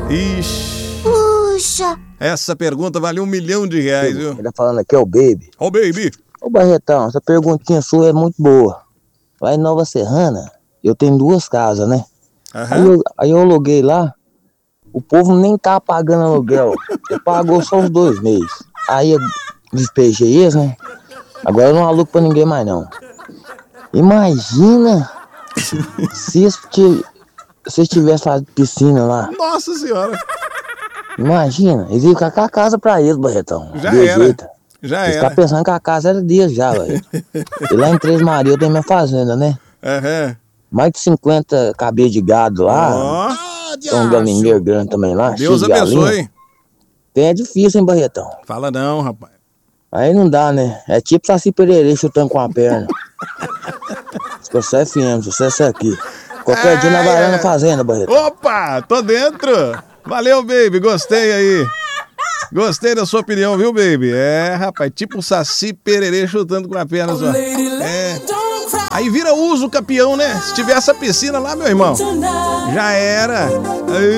Ixi. Puxa. Essa pergunta vale R$1 milhão, viu? Quem tá falando aqui é o Baby. Ô, Baby. Ô, Barretão, essa perguntinha sua é muito boa. Lá em Nova Serrana, eu tenho 2 casas, né? Aham. Aí eu aluguei lá, o povo nem tá pagando aluguel. Eu pagou só os 2 meses. Aí eu despejei eles, né? Agora eu não alugo pra ninguém mais, não. Imagina se vocês tivessem fazendo piscina lá. Nossa senhora. Imagina, eles iam ficar com a casa pra eles, Barretão. Já De era. jeito. Já Eles era. tá pensando que a casa era deles já, velho. E lá em Três Marias eu tenho minha fazenda, né? Aham. Mais de 50 cabeças de gado lá. Ó, Tem um galinheiro grande também lá. Deus cheio de galinha. abençoe. É difícil, hein, Barretão? Fala não, rapaz. Aí não dá, né? É tipo Saci Pererê chutando com a perna. Você é FM, você é aqui. Qualquer dia nós vai lá na fazenda, Barretão. Opa, tô dentro. Valeu, Baby, gostei aí. Gostei da sua opinião, viu, Baby? É, rapaz, tipo Saci Pererê chutando com a perna só. É. Aí vira uso campeão, né? Se tiver essa piscina lá, meu irmão, já era. Aí.